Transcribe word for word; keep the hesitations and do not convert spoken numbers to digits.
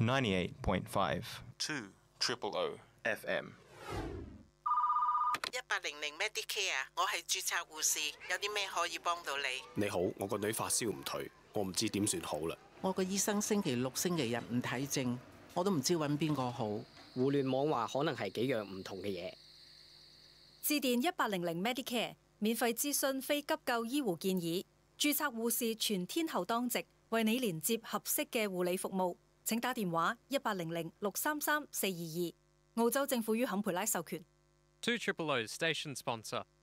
ninety-eight point five two triple O F M。 一八零零 Medicare， 我係註冊護士，有啲咩可以幫到你？ 你好，我個女發燒唔退，我唔知點算好啦。 我個醫生星期六、星期日唔睇症，我都唔知揾邊個好。 互聯網話可能係幾樣唔同嘅嘢。 致電一八零零 Medicare， 免費諮詢非急救醫護建議，註冊護士全天候當值，為你連接合適嘅護理服務。請打電話一八零零六三三四二二，澳洲政府於坎培拉授權。 two triple O station sponsor.